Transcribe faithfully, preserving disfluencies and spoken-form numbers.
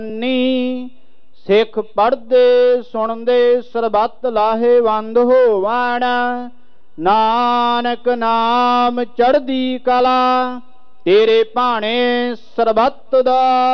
ਨੀ ਸਿੱਖ ਪੜ੍ਹਦੇ ਸੁਣਦੇ ਸਰਬੱਤ ਲਾਹੇਵੰਦ ਹੋਵਣ। ਨਾਨਕ ਨਾਮ ਚੜ੍ਹਦੀ ਕਲਾ ਤੇਰੇ ਭਾਣੇ ਸਰਬੱਤ ਦਾ